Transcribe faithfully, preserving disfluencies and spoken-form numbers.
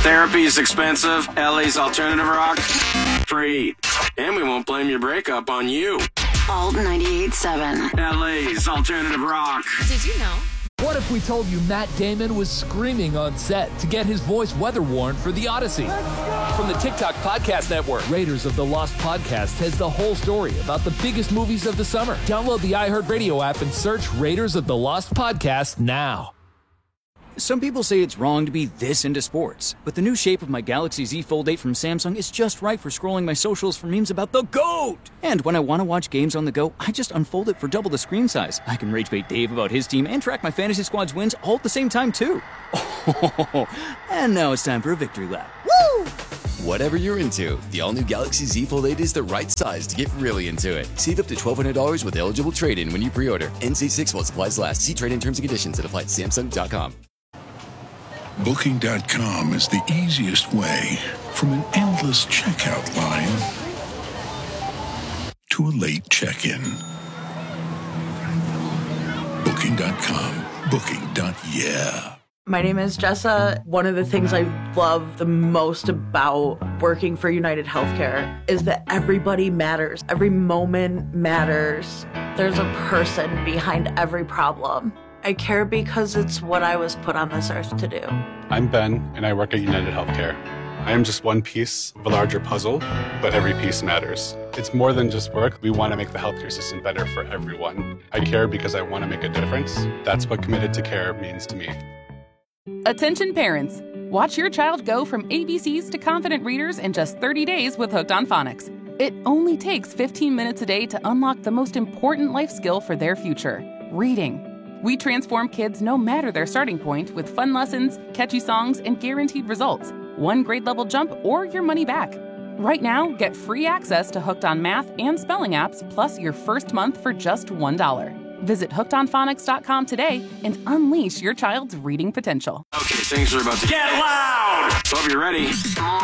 Therapy's expensive. L A's alternative rock, free. And we won't blame your breakup on you. Alt ninety-eight point seven. L A's alternative rock. Did you know? What if we told you Matt Damon was screaming on set to get his voice weather-worn for The Odyssey? From the TikTok Podcast Network, Raiders of the Lost Podcast has the whole story about the biggest movies of the summer. Download the iHeartRadio app and search Raiders of the Lost Podcast now. Some people say it's wrong to be this into sports, but the new shape of my Galaxy Z Fold eight from Samsung is just right for scrolling my socials for memes about the GOAT! And when I want to watch games on the go, I just unfold it for double the screen size. I can rage bait Dave about his team and track my fantasy squad's wins all at the same time, too. Oh, and now it's time for a victory lap. Woo! Whatever you're into, the all-new Galaxy Z Fold eight is the right size to get really into it. Save up to twelve hundred dollars with eligible trade-in when you pre-order. N C six while supplies last. See trade-in terms and conditions that apply at Samsung dot com. Booking dot com is the easiest way from an endless checkout line to a late check-in. Booking dot com. Booking. Yeah. My name is Jessa. One of the things I love the most about working for United Healthcare is that everybody matters. Every moment matters. There's a person behind every problem. I care because it's what I was put on this earth to do. I'm Ben, and I work at United Healthcare. I am just one piece of a larger puzzle, but every piece matters. It's more than just work. We want to make the healthcare system better for everyone. I care because I want to make a difference. That's what committed to care means to me. Attention parents. Watch your child go from A B Cs to confident readers in just thirty days with Hooked on Phonics. It only takes fifteen minutes a day to unlock the most important life skill for their future, reading. We transform kids no matter their starting point with fun lessons, catchy songs, and guaranteed results. One grade level jump or your money back. Right now, get free access to Hooked on Math and spelling apps, plus your first month for just one dollar. Visit hooked on phonics dot com today and unleash your child's reading potential. Okay, things are about to get loud. So hope you're ready.